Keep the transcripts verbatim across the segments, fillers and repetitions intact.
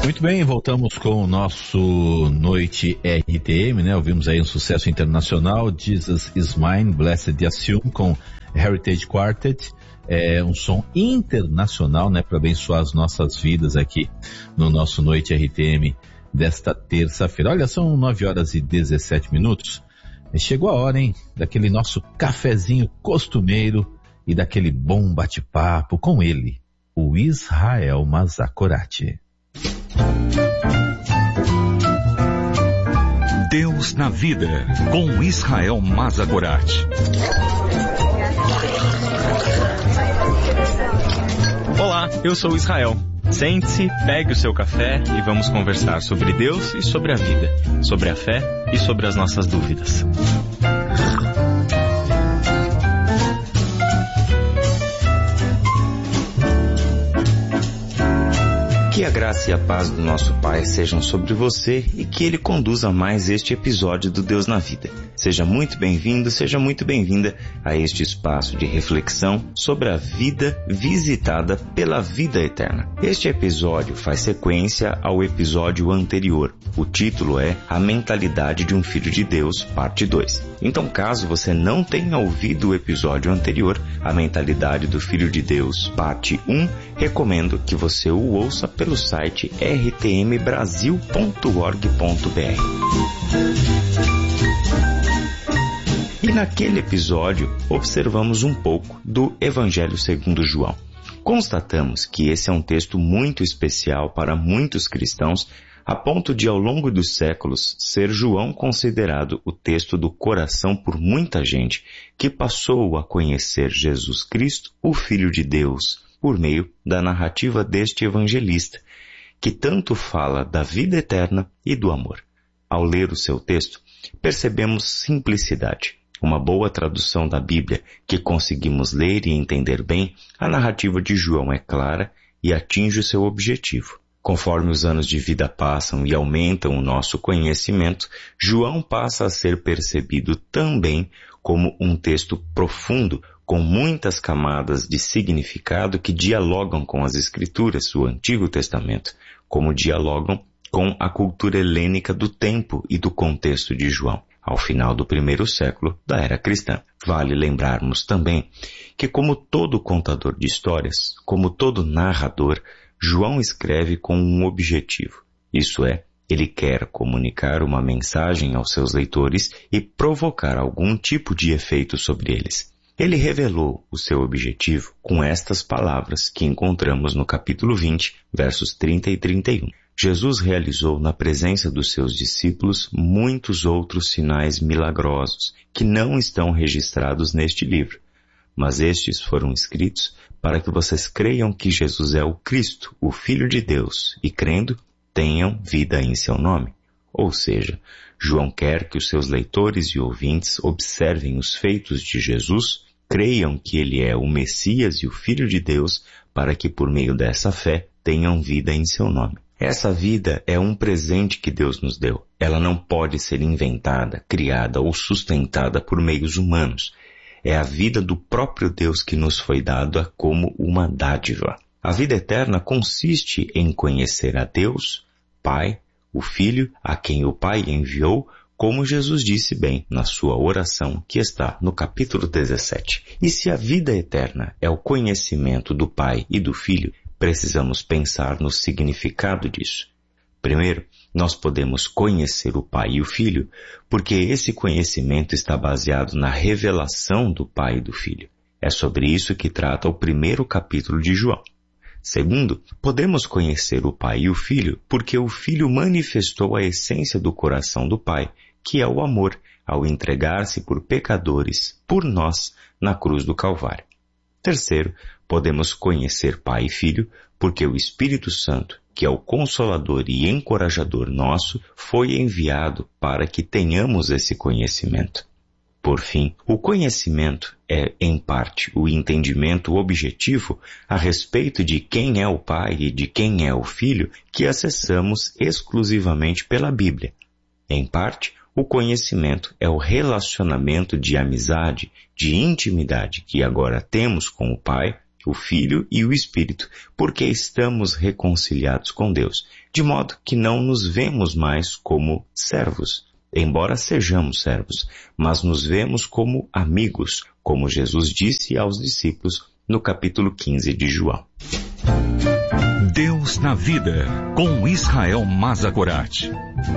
Muito bem, voltamos com o nosso Noite R T M, né? Ouvimos aí um sucesso internacional, Jesus Is Mine, Blessed Assume, com Heritage Quartet. É um som internacional, né? Para abençoar as nossas vidas aqui no nosso Noite R T M desta terça-feira. Olha, são nove horas e dezessete minutos. Chegou a hora, hein? Daquele nosso cafezinho costumeiro e daquele bom bate-papo com ele, o Israel Mazakorati. Deus na Vida, com Israel Mazakorati. Olá, eu sou o Israel. Sente-se, pegue o seu café e vamos conversar sobre Deus e sobre a vida, sobre a fé e sobre as nossas dúvidas. Que a graça e a paz do nosso Pai sejam sobre você e que Ele conduza mais este episódio do Deus na Vida. Seja muito bem-vindo, seja muito bem-vinda a este espaço de reflexão sobre a vida visitada pela vida eterna. Este episódio faz sequência ao episódio anterior. O título é A Mentalidade de um Filho de Deus, parte dois. Então, caso você não tenha ouvido o episódio anterior, A Mentalidade do Filho de Deus, parte um, recomendo que você o ouça pelo site r t m brasil ponto org ponto b r. E naquele episódio, observamos um pouco do Evangelho segundo João. Constatamos que esse é um texto muito especial para muitos cristãos, a ponto de, ao longo dos séculos, ser João considerado o texto do coração por muita gente que passou a conhecer Jesus Cristo, o Filho de Deus, por meio da narrativa deste evangelista, que tanto fala da vida eterna e do amor. Ao ler o seu texto, percebemos simplicidade. Uma boa tradução da Bíblia que conseguimos ler e entender bem, a narrativa de João é clara e atinge o seu objetivo. Conforme os anos de vida passam e aumentam o nosso conhecimento, João passa a ser percebido também como um texto profundo, com muitas camadas de significado que dialogam com as Escrituras, o Antigo Testamento, como dialogam com a cultura helênica do tempo e do contexto de João, ao final do primeiro século da era cristã. Vale lembrarmos também que, como todo contador de histórias, como todo narrador, João escreve com um objetivo, isso é, ele quer comunicar uma mensagem aos seus leitores e provocar algum tipo de efeito sobre eles. Ele revelou o seu objetivo com estas palavras que encontramos no capítulo vinte, versos trinta e trinta e um. Jesus realizou na presença dos seus discípulos muitos outros sinais milagrosos que não estão registrados neste livro, mas estes foram escritos para que vocês creiam que Jesus é o Cristo, o Filho de Deus, e crendo, tenham vida em seu nome. Ou seja, João quer que os seus leitores e ouvintes observem os feitos de Jesus, creiam que ele é o Messias e o Filho de Deus, para que por meio dessa fé tenham vida em seu nome. Essa vida é um presente que Deus nos deu. Ela não pode ser inventada, criada ou sustentada por meios humanos. É a vida do próprio Deus que nos foi dada como uma dádiva. A vida eterna consiste em conhecer a Deus, Pai, o Filho, a quem o Pai enviou, como Jesus disse bem na sua oração que está no capítulo dezessete. E se a vida eterna é o conhecimento do Pai e do Filho, precisamos pensar no significado disso. Primeiro, nós podemos conhecer o Pai e o Filho, porque esse conhecimento está baseado na revelação do Pai e do Filho. É sobre isso que trata o primeiro capítulo de João. Segundo, podemos conhecer o Pai e o Filho porque o Filho manifestou a essência do coração do Pai, que é o amor, ao entregar-se por pecadores, por nós, na cruz do Calvário. Terceiro, podemos conhecer Pai e Filho porque o Espírito Santo, que é o Consolador e Encorajador nosso, foi enviado para que tenhamos esse conhecimento. Por fim, o conhecimento é, em parte, o entendimento objetivo a respeito de quem é o Pai e de quem é o Filho que acessamos exclusivamente pela Bíblia. Em parte, o conhecimento é o relacionamento de amizade, de intimidade que agora temos com o Pai, o Filho e o Espírito, porque estamos reconciliados com Deus, de modo que não nos vemos mais como servos, embora sejamos servos, mas nos vemos como amigos, como Jesus disse aos discípulos no capítulo quinze de João. Deus na vida, com Israel Mazagorat.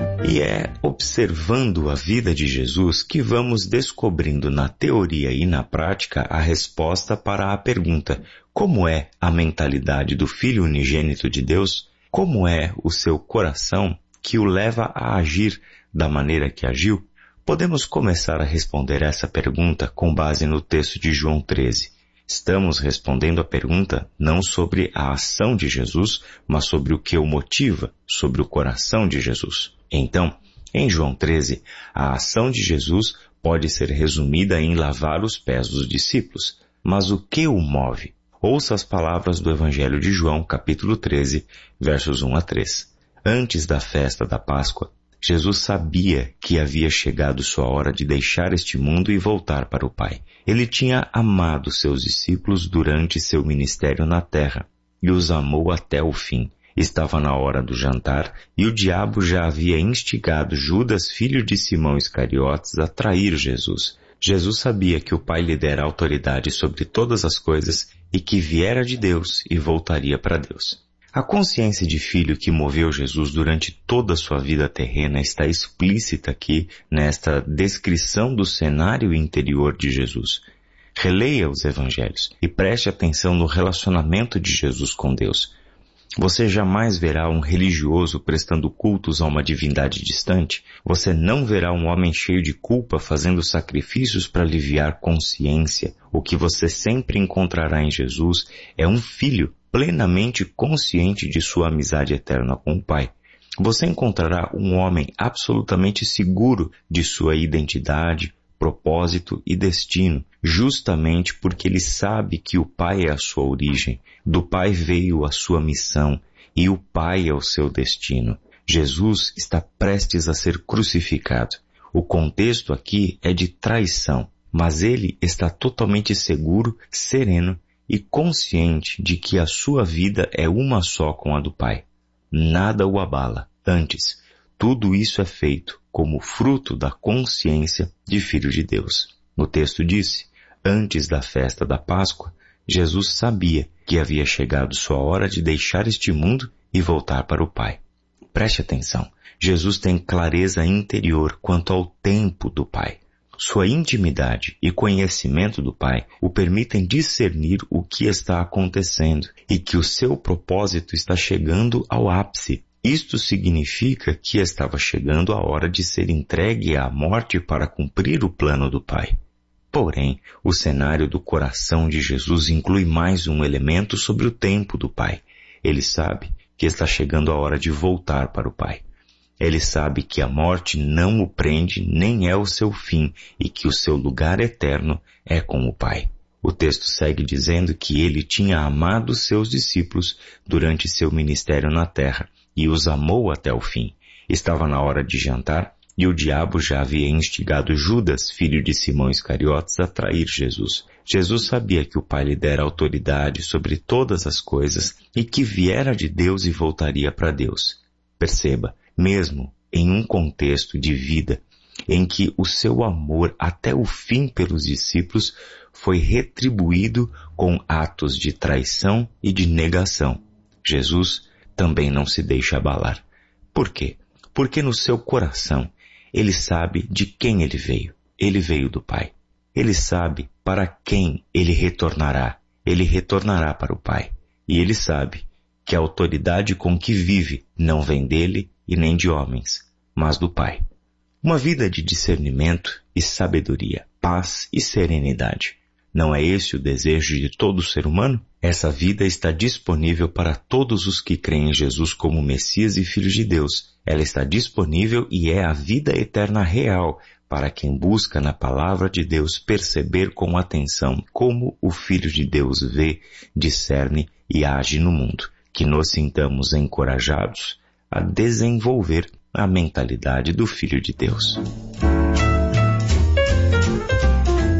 E é observando a vida de Jesus que vamos descobrindo na teoria e na prática a resposta para a pergunta: como é a mentalidade do Filho unigênito de Deus? Como é o seu coração que o leva a agir da maneira que agiu? Podemos começar a responder essa pergunta com base no texto de João treze. Estamos respondendo a pergunta não sobre a ação de Jesus, mas sobre o que o motiva, sobre o coração de Jesus. Então, em João treze, a ação de Jesus pode ser resumida em lavar os pés dos discípulos. Mas o que o move? Ouça as palavras do Evangelho de João, capítulo treze, versos um a três. Antes da festa da Páscoa, Jesus sabia que havia chegado sua hora de deixar este mundo e voltar para o Pai. Ele tinha amado seus discípulos durante seu ministério na terra e os amou até o fim. Estava na hora do jantar e o diabo já havia instigado Judas, filho de Simão Iscariotes, a trair Jesus. Jesus sabia que o Pai lhe dera autoridade sobre todas as coisas e que viera de Deus e voltaria para Deus. A consciência de filho que moveu Jesus durante toda a sua vida terrena está explícita aqui nesta descrição do cenário interior de Jesus. Releia os evangelhos e preste atenção no relacionamento de Jesus com Deus. Você jamais verá um religioso prestando cultos a uma divindade distante. Você não verá um homem cheio de culpa fazendo sacrifícios para aliviar consciência. O que você sempre encontrará em Jesus é um filho plenamente consciente de sua amizade eterna com o Pai. Você encontrará um homem absolutamente seguro de sua identidade, propósito e destino, justamente porque ele sabe que o Pai é a sua origem, do Pai veio a sua missão e o Pai é o seu destino. Jesus está prestes a ser crucificado. O contexto aqui é de traição, mas ele está totalmente seguro, sereno e consciente de que a sua vida é uma só com a do Pai. Nada o abala. Antes, tudo isso é feito como fruto da consciência de Filho de Deus. No texto disse, antes da festa da Páscoa, Jesus sabia que havia chegado sua hora de deixar este mundo e voltar para o Pai. Preste atenção, Jesus tem clareza interior quanto ao tempo do Pai. Sua intimidade e conhecimento do Pai o permitem discernir o que está acontecendo e que o seu propósito está chegando ao ápice. Isto significa que estava chegando a hora de ser entregue à morte para cumprir o plano do Pai. Porém, o cenário do coração de Jesus inclui mais um elemento sobre o tempo do Pai. Ele sabe que está chegando a hora de voltar para o Pai. Ele sabe que a morte não o prende nem é o seu fim e que o seu lugar eterno é com o Pai. O texto segue dizendo que ele tinha amado seus discípulos durante seu ministério na terra e os amou até o fim. Estava na hora de jantar e o diabo já havia instigado Judas, filho de Simão Iscariotes, a trair Jesus. Jesus sabia que o Pai lhe dera autoridade sobre todas as coisas e que viera de Deus e voltaria para Deus. Perceba, mesmo em um contexto de vida em que o seu amor até o fim pelos discípulos foi retribuído com atos de traição e de negação, Jesus também não se deixa abalar. Por quê? Porque no seu coração ele sabe de quem ele veio. Ele veio do Pai. Ele sabe para quem ele retornará. Ele retornará para o Pai. E ele sabe que a autoridade com que vive não vem dele e nem de homens, mas do Pai. Uma vida de discernimento e sabedoria, paz e serenidade. Não é esse o desejo de todo ser humano? Essa vida está disponível para todos os que creem em Jesus como Messias e Filho de Deus. Ela está disponível e é a vida eterna real para quem busca na palavra de Deus perceber com atenção como o Filho de Deus vê, discerne e age no mundo. Que nos sintamos encorajados a desenvolver a mentalidade do Filho de Deus.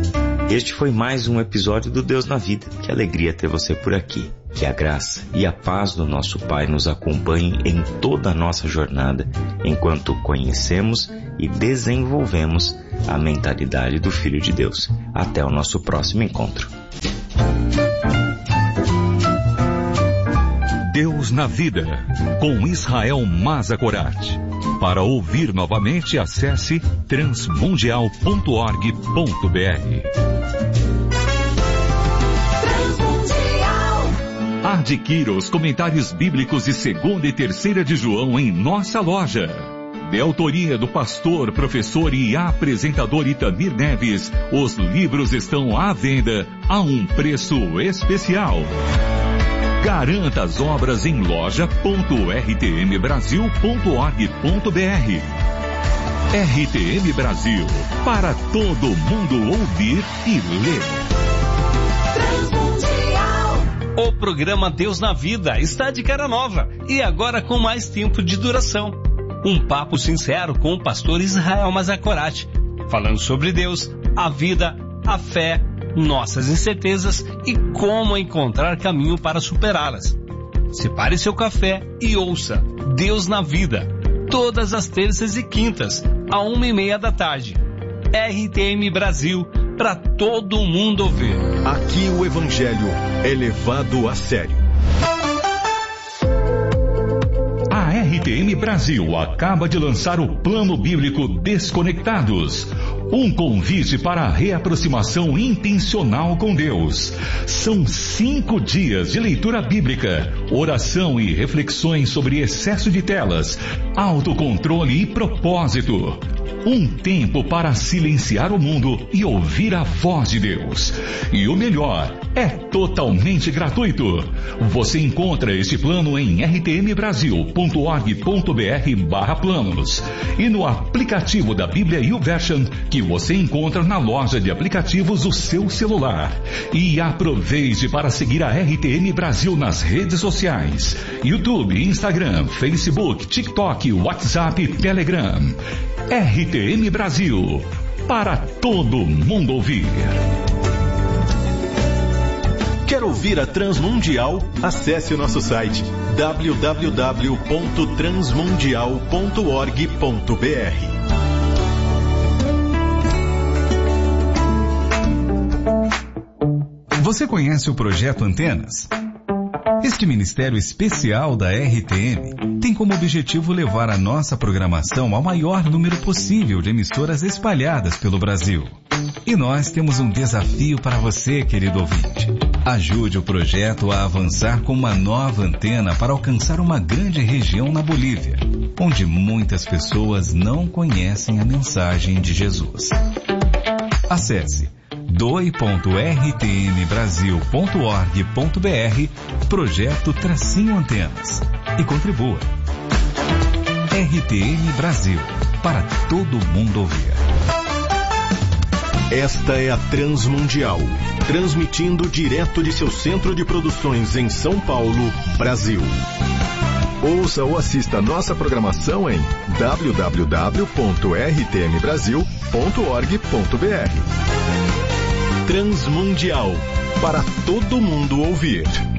Este foi mais um episódio do Deus na Vida. Que alegria ter você por aqui. Que a graça e a paz do nosso Pai nos acompanhem em toda a nossa jornada, enquanto conhecemos e desenvolvemos a mentalidade do Filho de Deus. Até o nosso próximo encontro. Deus na Vida, com Israel Mazakorati. Para ouvir novamente, acesse transmundial ponto org ponto br. Adquira os comentários bíblicos de segunda e terceira de João em nossa loja. De autoria do pastor, professor e apresentador Itamir Neves, os livros estão à venda a um preço especial. Garanta as obras em loja ponto r t m brasil ponto org ponto br. R T M Brasil, para todo mundo ouvir e ler. O programa Deus na Vida está de cara nova e agora com mais tempo de duração. Um papo sincero com o pastor Israel Mazakorati, falando sobre Deus, a vida, a fé, nossas incertezas e como encontrar caminho para superá-las. Separe seu café e ouça Deus na Vida, todas as terças e quintas, a uma e meia da tarde. R T M Brasil, para todo mundo ouvir. Aqui o Evangelho é levado a sério. A R T M Brasil acaba de lançar o Plano Bíblico Desconectados. Um convite para a reaproximação intencional com Deus. São cinco dias de leitura bíblica, oração e reflexões sobre excesso de telas, autocontrole e propósito. Um tempo para silenciar o mundo e ouvir a voz de Deus. E o melhor, é totalmente gratuito. Você encontra este plano em r t m brasil ponto org ponto br barra planos e no aplicativo da Bíblia YouVersion que você encontra na loja de aplicativos do seu celular. E aproveite para seguir a R T M Brasil nas redes sociais: YouTube, Instagram, Facebook, TikTok, WhatsApp e Telegram. R T M Brasil, para todo mundo ouvir. Quer ouvir a Transmundial? Acesse o nosso site w w w ponto transmundial ponto org ponto br. Você conhece o Projeto Antenas? Este ministério especial da R T M tem como objetivo levar a nossa programação ao maior número possível de emissoras espalhadas pelo Brasil. E nós temos um desafio para você, querido ouvinte. Ajude o projeto a avançar com uma nova antena para alcançar uma grande região na Bolívia, onde muitas pessoas não conhecem a mensagem de Jesus. Acesse doe ponto r t m brasil ponto org ponto br, projeto Tracinho Antenas, e contribua. R T M Brasil, para todo mundo ouvir. Esta é a Transmundial, transmitindo direto de seu centro de produções em São Paulo, Brasil. Ouça ou assista nossa programação em w w w ponto r t m brasil ponto org ponto br. Transmundial, para todo mundo ouvir.